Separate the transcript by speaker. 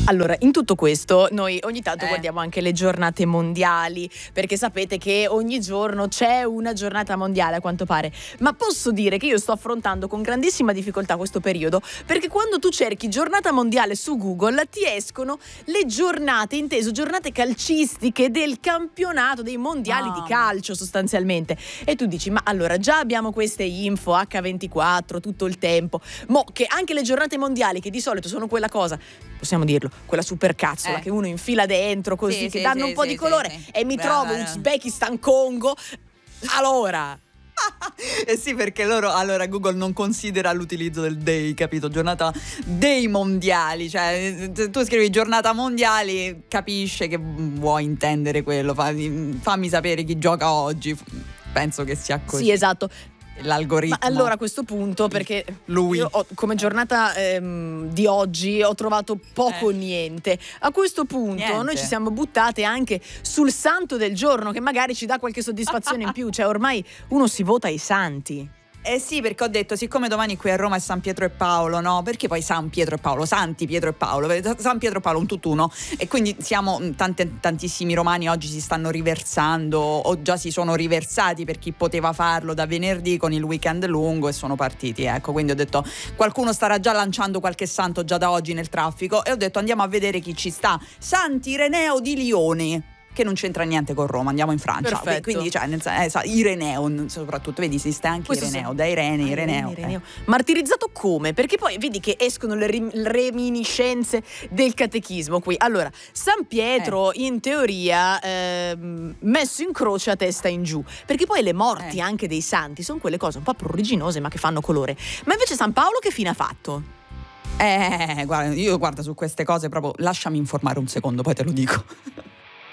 Speaker 1: Allora, in tutto questo noi ogni tanto guardiamo anche le giornate mondiali, perché sapete che ogni giorno c'è una giornata mondiale a quanto pare, ma posso dire che io sto affrontando con grandissima difficoltà questo periodo, perché quando tu cerchi giornata mondiale su Google ti escono le giornate, inteso giornate calcistiche del campionato dei mondiali di calcio sostanzialmente, e tu dici ma allora già abbiamo queste info H24 tutto il tempo, mo che anche le giornate mondiali che di solito sono quella cosa, possiamo dirlo, quella supercazzola che uno infila dentro così, che danno un po' di colore e mi trovo Uzbekistan Congo, allora
Speaker 2: sì, perché allora Google non considera l'utilizzo del day, capito? Giornata dei mondiali, cioè tu scrivi giornata mondiali, capisce che vuoi intendere quello, fammi sapere chi gioca oggi, penso che sia così.
Speaker 1: Sì, esatto.
Speaker 2: L'algoritmo.
Speaker 1: Ma allora a questo punto, perché io come giornata di oggi ho trovato poco o niente, a questo punto noi ci siamo buttate anche sul santo del giorno, che magari ci dà qualche soddisfazione in più, cioè ormai uno si vota ai santi.
Speaker 2: Sì, perché ho detto, siccome domani qui a Roma è San Pietro e Paolo, no? Perché poi San Pietro e Paolo, Santi Pietro e Paolo, San Pietro e Paolo un tutt'uno, e quindi siamo tantissimi romani oggi si stanno riversando o già si sono riversati, per chi poteva farlo da venerdì con il weekend lungo, e sono partiti, ecco. Quindi ho detto qualcuno starà già lanciando qualche santo già da oggi nel traffico, e ho detto andiamo a vedere chi ci sta. Sant'Ireneo di Lione, che non c'entra niente con Roma, andiamo in Francia.
Speaker 1: Perfetto.
Speaker 2: Quindi Ireneo soprattutto, vedi, esiste anche questo Ireneo, da Irene, Ireneo.
Speaker 1: Martirizzato come? Perché poi vedi che escono le reminiscenze del catechismo qui. Allora, San Pietro in teoria messo in croce a testa in giù, perché poi le morti anche dei santi sono quelle cose un po' pruriginose ma che fanno colore. Ma invece San Paolo che fine ha fatto?
Speaker 2: Guarda, su queste cose proprio lasciami informare un secondo, poi te lo dico.